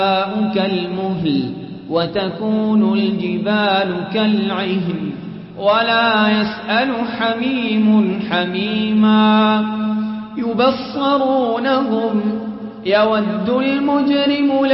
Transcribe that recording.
كالمهل وتكون الجبال كالعهن ولا يسأل حميم حميما يبصرونهم يود المجرم